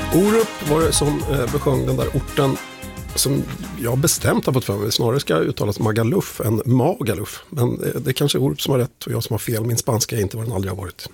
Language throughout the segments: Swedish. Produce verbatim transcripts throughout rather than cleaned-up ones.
Orup var det som eh, besjöng den där orten som jag bestämt har fått för mig. Snarare ska uttalas Magaluf än Magaluf. Men eh, det är kanske Orup som har rätt och jag som har fel. Min spanska är inte vad den aldrig har varit.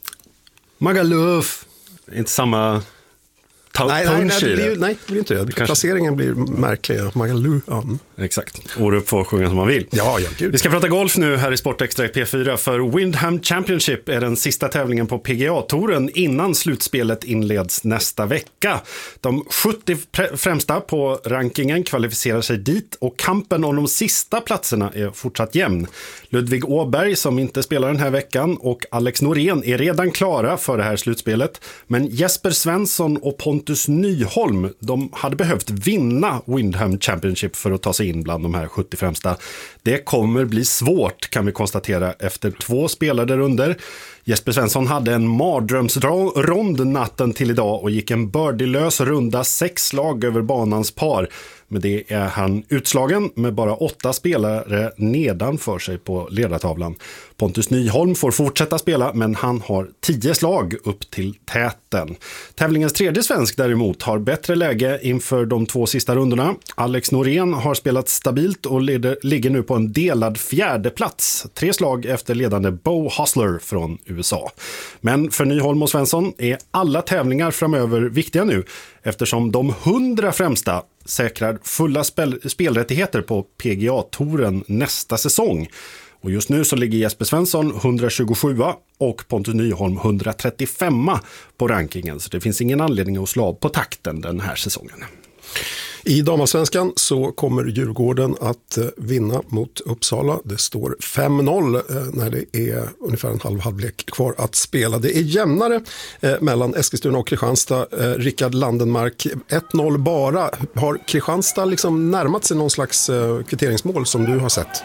Magaluf! Inte samma... Ta- nej, nej, nej, det blir, nej, det blir inte det. Kanske... Placeringen blir märklig. Magaluf. Ja. Exakt. Orup får sjunga som man vill. Ja, ja, gud. Vi ska prata golf nu här i Sportextra P fyra. För Windham Championship är den sista tävlingen på P G A-touren innan slutspelet inleds nästa vecka. De sjuttio främsta på rankingen kvalificerar sig dit och kampen om de sista platserna är fortsatt jämn. Ludvig Åberg, som inte spelar den här veckan, och Alex Norén är redan klara för det här slutspelet. Men Jesper Svensson och Pontus Nyholm, de hade behövt vinna Windham Championship för att ta sig in bland de här sjuttio främsta. Det kommer bli svårt, kan vi konstatera, efter två spelade runder. Jesper Svensson hade en mardrömsrond natten till idag och gick en birdie-lös runda sex slag över banans par. Men det är han utslagen med bara åtta spelare nedanför sig på ledartavlan. Pontus Nyholm får fortsätta spela, men han har tio slag upp till täten. Tävlingens tredje svensk däremot har bättre läge inför de två sista rundorna. Alex Norén har spelat stabilt och leder, ligger nu på en delad fjärde plats. Tre slag efter ledande Bo Hustler från U S A. Men för Nyholm och Svensson är alla tävlingar framöver viktiga nu, eftersom de hundra främsta säkrar fulla spel- spelrättigheter på P G A-touren nästa säsong. Och just nu så ligger Jesper Svensson etthundratjugosju och Pontus Nyholm etthundratrettiofem på rankingen. Så det finns ingen anledning att slå av på takten den här säsongen. I damallsvenskan så kommer Djurgården att vinna mot Uppsala. Det står fem noll när det är ungefär en halv halvlek kvar att spela. Det är jämnare mellan Eskilstuna och Kristianstad. Rickard Landenmark, ett noll bara. Har Kristianstad liksom närmat sig någon slags kvitteringsmål som du har sett?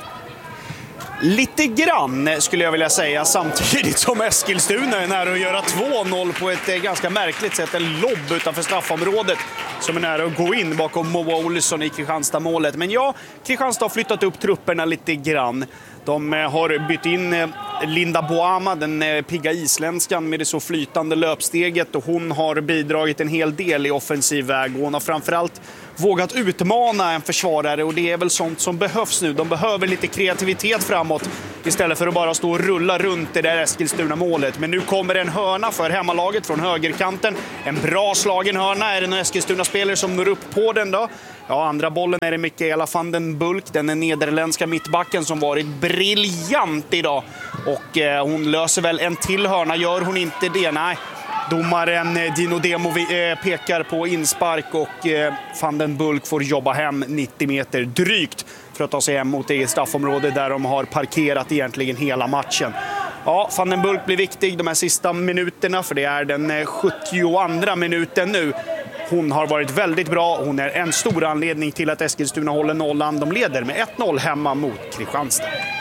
Lite grann skulle jag vilja säga, samtidigt som Eskilstuna är nära att göra två noll på ett ganska märkligt sätt. En lobb utanför straffområdet som är nära att gå in bakom Moa Olsson i Kristianstad-målet. Men ja, Kristianstad har flyttat upp trupperna lite grann. De har bytt in Linda Boama, den pigga isländskan med det så flytande löpsteget, och hon har bidragit en hel del i offensiv väg. Hon har framförallt vågat utmana en försvarare, och det är väl sånt som behövs nu. De behöver lite kreativitet framåt istället för att bara stå och rulla runt det där Eskilstuna-målet. Men nu kommer en hörna för hemmalaget från högerkanten. En bra slagen hörna. Är det någon Eskilstuna-spelare som når upp på den då? Ja, andra bollen är det Mikaela van den Bulk, den är nederländska mittbacken som varit briljant idag. Och eh, hon löser väl en till hörna, gör hon inte det? Nej. Domaren Dino Demo eh, pekar på inspark och eh, van den Bulk får jobba hem nittio meter drygt för att ta sig hem mot eget straffområde där de har parkerat egentligen hela matchen. Ja, van den Bulk blir viktig de här sista minuterna, för det är den sjuttioandra minuten nu. Hon har varit väldigt bra. Hon är en stor anledning till att Eskilstuna håller nollan. De leder med ett noll hemma mot Kristianstad.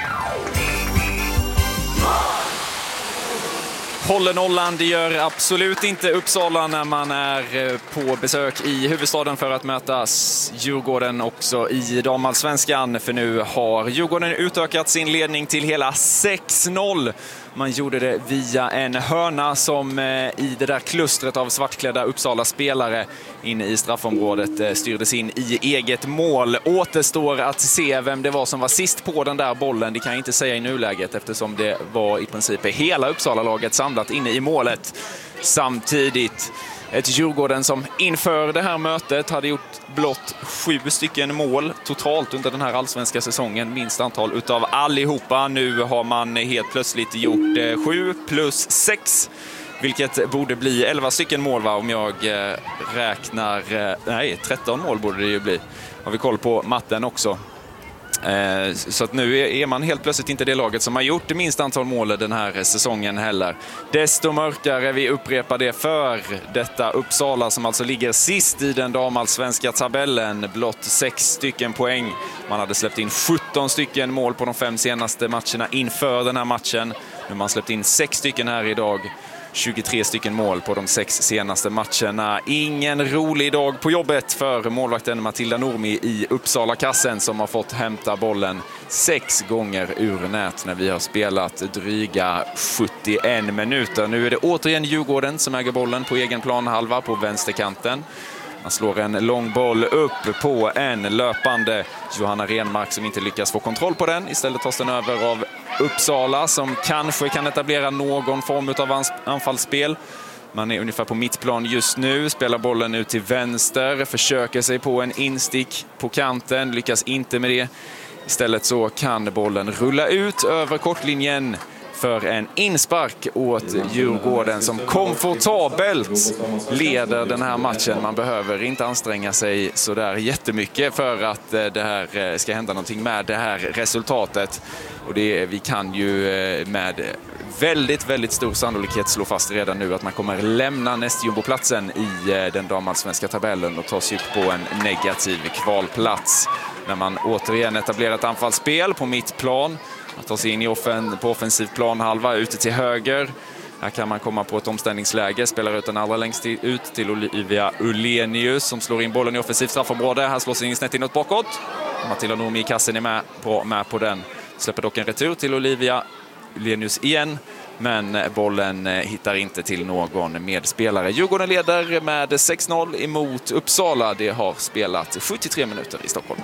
Håller nollan, det gör absolut inte Uppsala när man är på besök i huvudstaden för att mötas Djurgården också i damallsvenskan. För nu har Djurgården utökat sin ledning till hela sex noll. Man gjorde det via en hörna som i det där klustret av svartklädda Uppsala-spelare inne i straffområdet styrdes in i eget mål. Återstår att se vem det var som var sist på den där bollen. Det kan jag inte säga i nuläget, eftersom det var i princip hela Uppsala-laget samlat inne i målet samtidigt. Ett Djurgården som inför det här mötet hade gjort blott sju stycken mål totalt under den här allsvenska säsongen. Minst antal utav allihopa. Nu har man helt plötsligt gjort sju plus sex. Vilket borde bli elva stycken mål, va? Om jag räknar... Nej, tretton mål borde det ju bli. Har vi koll på matten också. Så att nu är man helt plötsligt inte det laget som har gjort det minsta antal mål den här säsongen heller. Desto mörkare, vi upprepar det, för detta Uppsala som alltså ligger sist i den damallsvenska tabellen. Blott sex stycken poäng. Man hade släppt in sjutton stycken mål på de fem senaste matcherna inför den här matchen. Nu har man släppt in sex stycken här idag. tjugotre stycken mål på de sex senaste matcherna. Ingen rolig dag på jobbet för målvakten Matilda Nurmi i Uppsala-kassen som har fått hämta bollen sex gånger ur nät när vi har spelat dryga sjuttioen minuter. Nu är det återigen Djurgården som äger bollen på egen planhalva på vänsterkanten. Man slår en lång boll upp på en löpande Johanna Renmark som inte lyckas få kontroll på den. Istället tas den över av Uppsala som kanske kan etablera någon form av anfallsspel. Man är ungefär på mittplan just nu, spelar bollen ut till vänster, försöker sig på en instick på kanten, lyckas inte med det. Istället så kan bollen rulla ut över kortlinjen för en inspark åt Djurgården som komfortabelt leder den här matchen. Man behöver inte anstränga sig så där jättemycket för att det här ska hända någonting med det här resultatet. Och det, vi kan ju med väldigt, väldigt stor sannolikhet slå fast redan nu att man kommer lämna nästjumboplatsen i den damallsvenska tabellen och ta sig upp på en negativ kvalplats. När man återigen etablerar ett anfallsspel på mittplan. Att ta sig in i offen, på offensiv planhalva ute till höger. Här kan man komma på ett omställningsläge. Spelar ut den allra längst ut till Olivia Ullenius som slår in bollen i offensivt straffområde. Här slås in snett inåt bakåt. Matilda Nurmi i kassen är med på, med på den. Släpper dock en retur till Olivia Ullenius igen. Men bollen hittar inte till någon medspelare. Djurgården leder med sex noll emot Uppsala. Det har spelat sjuttiotre minuter i Stockholm.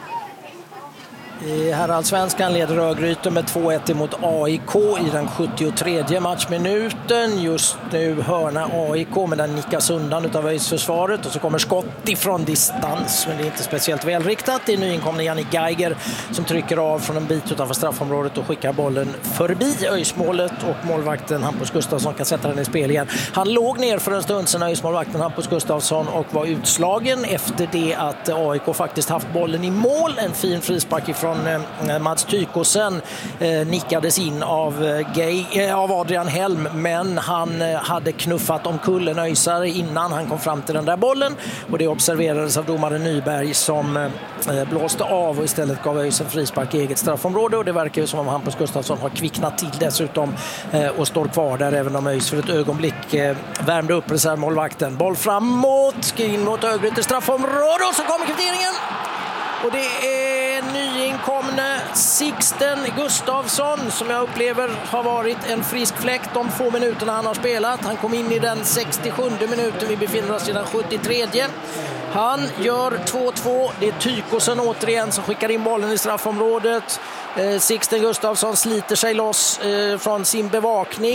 I herrallsvenskan leder Örgryte med två ett emot A I K i den sjuttiotredje matchminuten. Just nu hörna A I K, men den nickas undan utav Öjsförsvaret och så kommer skott ifrån distans, men det är inte speciellt välriktat. Det är nyinkomna Jannik Geiger som trycker av från en bit utanför straffområdet och skickar bollen förbi Öjsmålet och målvakten Hampus Gustafsson kan sätta den i spel igen. Han låg ner för en stund sedan, Öjsmålvakten Hampus Gustafsson, och var utslagen efter det att A I K faktiskt haft bollen i mål. En fin frispark ifrån Mats Tykosen eh, nickades in av, eh, Gay, eh, av Adrian Helm, men han eh, hade knuffat omkull en öjsare innan han kom fram till den där bollen, och det observerades av domare Nyberg som eh, blåste av och istället gav öjsen frispark i eget straffområde, och det verkar ju som om Hampus Gustafsson har kvicknat till dessutom eh, och står kvar där, även om öjs för ett ögonblick eh, värmde upp reservmålvakten. Boll framåt, in mot Örgryte straffområde, och så kommer kvitteringen. Och det är nyinkomne Sixten Gustafsson som jag upplever har varit en frisk fläkt de få minuterna han har spelat. Han kom in i den sextiosjunde minuten, vi befinner oss i den sjuttiotredje. Han gör två två. Det är Tykosen återigen som skickar in bollen i straffområdet. Eh, Sixten Gustafsson sliter sig loss eh, från sin bevakning.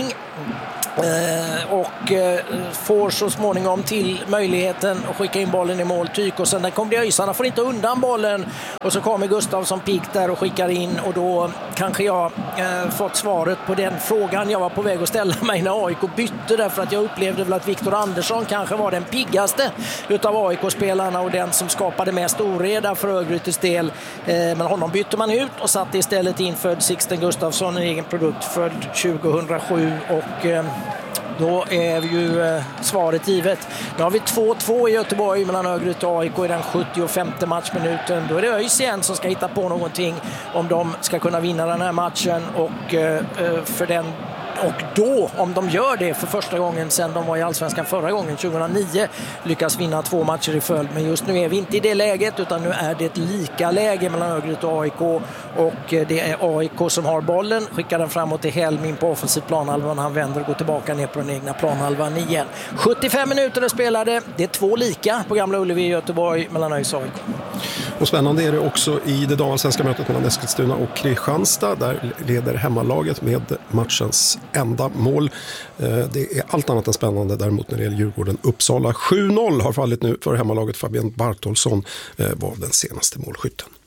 Eh, och eh, får så småningom till möjligheten att skicka in bollen i mål. Tykosen, där kom det öjsarna, får inte undan bollen, och så kommer Gustafsson pik där och skickar in, och då kanske jag eh, fått svaret på den frågan jag var på väg att ställa mig när A I K bytte, därför att jag upplevde väl att Viktor Andersson kanske var den piggaste utav A I K-spelarna och den som skapade mest oreda för Örgrytes del, eh, men honom bytte man ut och satte istället infödd Sixten Gustafsson, en egen produkt född tjugohundrasju, och eh, då är ju eh, svaret givet. Nu har vi två två i Göteborg mellan Örgryte och A I K i den sjuttiofemte matchminuten. Då är det ÖIS igen som ska hitta på någonting om de ska kunna vinna den här matchen, och eh, för den och då, om de gör det för första gången sedan de var i Allsvenskan förra gången, tjugohundranio, lyckas vinna två matcher i följd. Men just nu är vi inte i det läget, utan nu är det ett lika läge mellan Örgryte och A I K, och det är A I K som har bollen, skickar den framåt till Helm in på offensiv planhalvan. Han vänder och går tillbaka ner på den egna planhalvan igen. sjuttiofem minuter är spelade. Det är två lika på Gamla Ullevi i Göteborg mellan ÖIS och A I K. Och spännande är det också i det damallsvenska mötet mellan Eskilstuna och Kristianstad. Där leder hemmalaget med matchens enda mål. Det är allt annat än spännande däremot när det gäller Djurgården. Uppsala sju noll har fallit nu för hemmalaget. Fabian Bartolsson var den senaste målskytten.